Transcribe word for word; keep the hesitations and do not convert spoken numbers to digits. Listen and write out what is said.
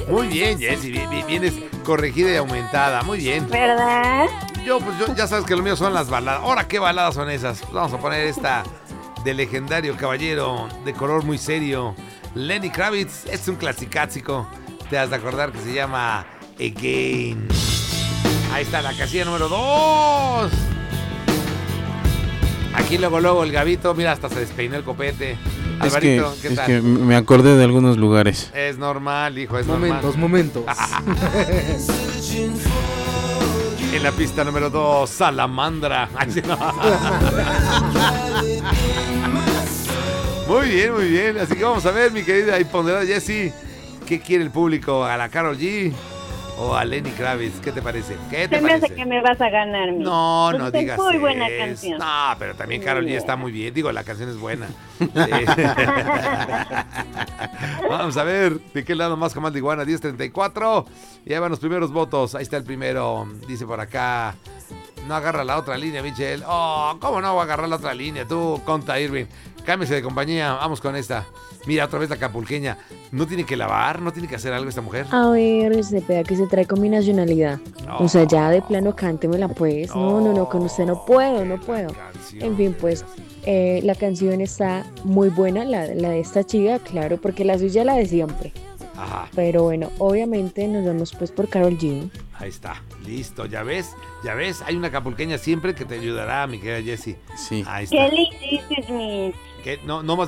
Muy bien, Jessy, vienes corregida y aumentada, muy bien. ¿Verdad? Yo, pues yo, ya sabes que lo mío son las baladas. Ahora, ¿qué baladas son esas? Pues vamos a poner esta del legendario caballero de color muy serio, Lenny Kravitz. Es un clasicático. Te has de acordar que se llama Again. Ahí está la casilla número dos. Aquí luego, luego el Gabito, mira, hasta se despeinó el copete. Es Alvarito, que, ¿qué es tal? que me acordé de algunos lugares. Es normal, hijo, es Momentos, normal. momentos. En la pista número dos, Salamandra. Ay, sí, no. Muy bien, muy bien. Así que vamos a ver, mi querida y ponderada Jessy, ¿qué quiere el público? ¿A la Karol G o a Lenny Kravitz? ¿Qué te parece? ¿Qué te Se me parece? hace que me vas a ganar, mi. No, Pues no es digas muy buena eso. canción. No, pero también Karol G Muy está buena. muy bien. Digo, la canción es buena. Sí. Vamos a ver de qué lado más Jamal de Iguana, diez treinta y cuatro. Y ahí van los primeros votos. Ahí está el primero. Dice por acá, no agarra la otra línea, Michelle. Oh, ¿cómo no va a agarrar la otra línea? Tú, Conta Irving. Cámbiese de compañía. Vamos con esta. Mira, otra vez la capulqueña. ¿No tiene que lavar? ¿No tiene que hacer algo esta mujer? A ver, Cepeda, que se trae con mi nacionalidad. O sea, ya de plano cántemela pues. No, no, no, con usted no puedo, no puedo. En fin, pues eh, la canción está muy buena, la, la de esta chica, claro, porque la suya es la de siempre. Ajá. Pero bueno, obviamente nos vamos pues por Karol G. Ahí está, listo, ya ves, ya ves, hay una capulqueña siempre que te ayudará, mi querida Jessy. Sí. Ahí está. ¿Qué le hiciste, mi? ¿Qué? No, no más